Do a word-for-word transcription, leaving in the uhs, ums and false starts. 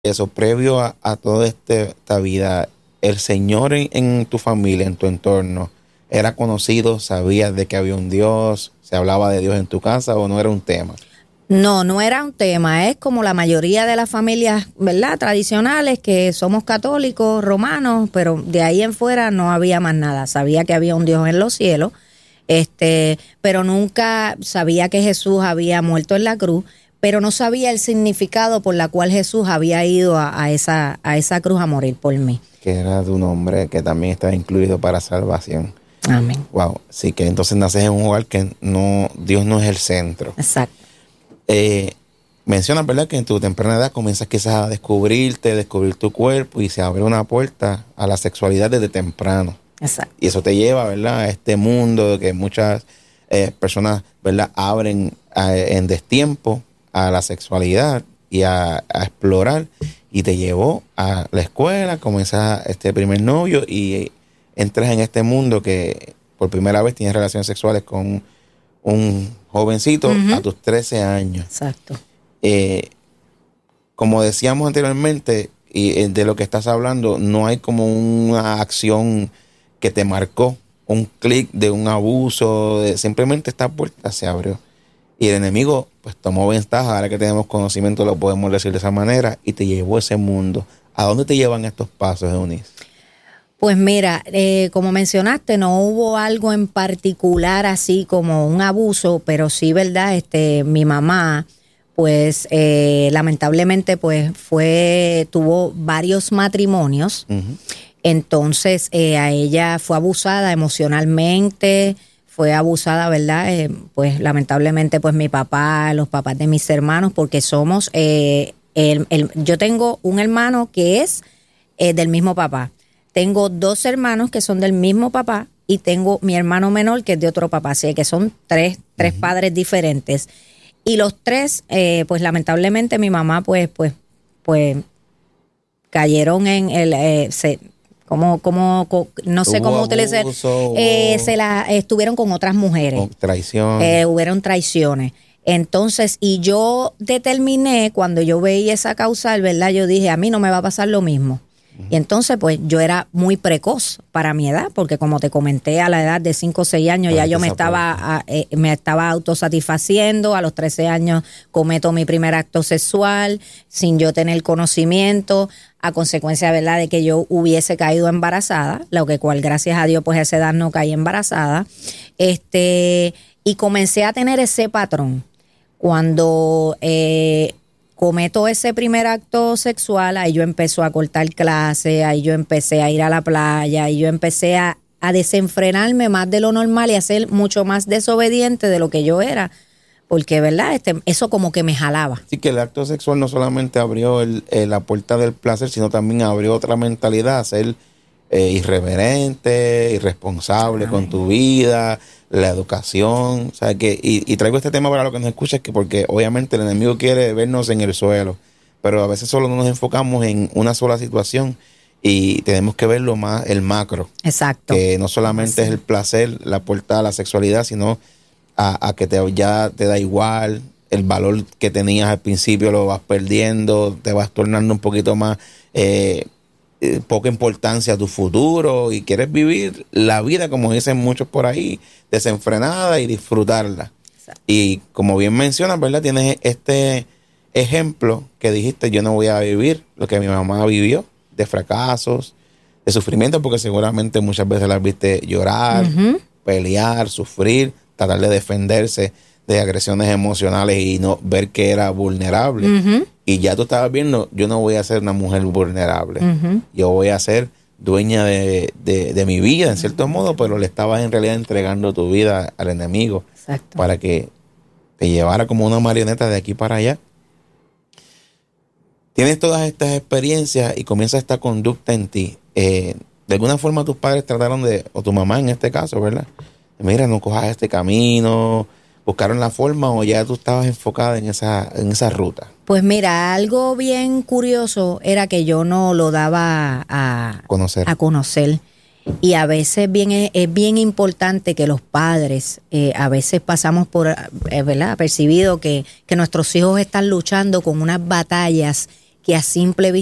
eso, previo a, a toda este, esta vida, el Señor en, en tu familia, en tu entorno, ¿era conocido? ¿Sabías de que había un Dios? ¿Se hablaba de Dios en tu casa o no era un tema? No, no era un tema, es como la mayoría de las familias, ¿verdad?, tradicionales, que somos católicos, romanos, pero de ahí en fuera no había más nada. Sabía que había un Dios en los cielos, este, pero nunca sabía que Jesús había muerto en la cruz, pero no sabía el significado por la cual Jesús había ido a, a esa, a esa cruz a morir por mí. Que era tu nombre, que también estaba incluido para salvación. Amén. Wow, sí, que entonces naces en un lugar que no, Dios no es el centro. Exacto. Eh, mencionas, ¿verdad?, que en tu temprana edad comienzas quizás a descubrirte, descubrir tu cuerpo y se abre una puerta a la sexualidad desde temprano. Exacto. Y eso te lleva, ¿verdad?, a este mundo que muchas eh, personas, ¿verdad?, abren a, en destiempo a la sexualidad y a, a explorar, y te llevó a la escuela, comienzas este primer novio y entras en este mundo que por primera vez tienes relaciones sexuales con un jovencito uh-huh. a tus trece años. Exacto. Eh, como decíamos anteriormente, y de lo que estás hablando, no hay como una acción que te marcó, un clic de un abuso, de, simplemente esta puerta se abrió. Y el enemigo pues tomó ventaja, ahora que tenemos conocimiento lo podemos decir de esa manera, y te llevó a ese mundo. ¿A dónde te llevan estos pasos, Eunice? Pues mira, eh, como mencionaste, no hubo algo en particular así como un abuso, pero sí, ¿verdad? Este, mi mamá, pues eh, lamentablemente, pues fue, tuvo varios matrimonios. Uh-huh. Entonces, eh, a ella fue abusada emocionalmente, fue abusada, ¿verdad? Eh, pues lamentablemente, pues mi papá, los papás de mis hermanos, porque somos, eh, el, el, yo tengo un hermano que es eh, del mismo papá. Tengo dos hermanos que son del mismo papá y tengo mi hermano menor que es de otro papá, así que son tres, tres uh-huh. padres diferentes. Y los tres, eh, pues lamentablemente mi mamá, pues, pues, pues, cayeron en el, eh, se, como, como, no sé cómo utilizar, eh, se la estuvieron con otras mujeres. Con traición. Eh, hubieron traiciones. Entonces, y yo determiné, cuando yo veía esa causal, ¿verdad? Yo dije, a mí no me va a pasar lo mismo. Y entonces, pues, yo era muy precoz para mi edad, porque como te comenté, a la edad de cinco o seis años ya yo me estaba, a, eh, me estaba autosatisfaciendo. A los trece años cometo mi primer acto sexual sin yo tener conocimiento, a consecuencia, ¿verdad?, de que yo hubiese caído embarazada, lo que cual, gracias a Dios, pues a esa edad no caí embarazada. Este, y comencé a tener ese patrón. Cuando eh, cometo ese primer acto sexual, ahí yo empecé a cortar clases, ahí yo empecé a ir a la playa, ahí yo empecé a, a desenfrenarme más de lo normal y a ser mucho más desobediente de lo que yo era, porque, ¿verdad? Este, eso como que me jalaba. Sí, que el acto sexual no solamente abrió el, eh, la puerta del placer, sino también abrió otra mentalidad, ser eh, irreverente, irresponsable Ay. con tu vida, la educación, o sea que, y, y traigo este tema para lo que nos escucha, es que porque obviamente el enemigo quiere vernos en el suelo, pero a veces solo no nos enfocamos en una sola situación y tenemos que ver lo más, el macro. Exacto. Que no solamente sí. es el placer, la puerta a la sexualidad, sino a, a que te, ya te da igual, el valor que tenías al principio lo vas perdiendo, te vas tornando un poquito más eh, eh, poca importancia a tu futuro y quieres vivir la vida, como dicen muchos por ahí, desenfrenada y disfrutarla. Exacto. Y como bien mencionas, ¿verdad? Tienes este ejemplo que dijiste, yo no voy a vivir lo que mi mamá vivió, de fracasos, de sufrimiento, porque seguramente muchas veces la viste llorar, uh-huh. pelear, sufrir, tratar de defenderse de agresiones emocionales y no ver que era vulnerable. Uh-huh. Y ya tú estabas viendo, yo no voy a ser una mujer vulnerable. Uh-huh. Yo voy a ser dueña de, de, de mi vida, en cierto uh-huh. modo, pero le estabas en realidad entregando tu vida al enemigo. Exacto. Para que te llevara como una marioneta de aquí para allá. Tienes todas estas experiencias y comienza esta conducta en ti. Eh, de alguna forma tus padres trataron de, o tu mamá en este caso, ¿verdad? Mira, no cojas este camino. ¿Buscaron la forma o ya tú estabas enfocada en esa, en esa ruta? Pues mira, algo bien curioso era que yo no lo daba a conocer. A conocer. Y a veces bien es, es bien importante que los padres, eh, a veces pasamos por, eh, ¿verdad?, percibido que, que nuestros hijos están luchando con unas batallas que a simple vista